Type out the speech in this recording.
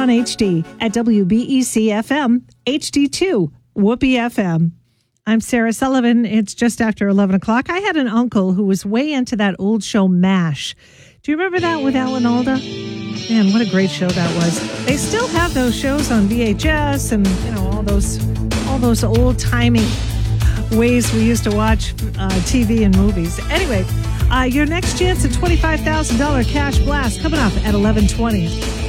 on HD at WBEC-FM, HD2, Whoopee FM. I'm Sarah Sullivan. It's just after 11 o'clock. I had an uncle who was way into that old show MASH. Do you remember that with Alan Alda? Man, what a great show that was. They still have those shows on VHS and, all those old-timey ways we used to watch TV and movies. Anyway, your next chance at $25,000 cash blast coming up at 11:20.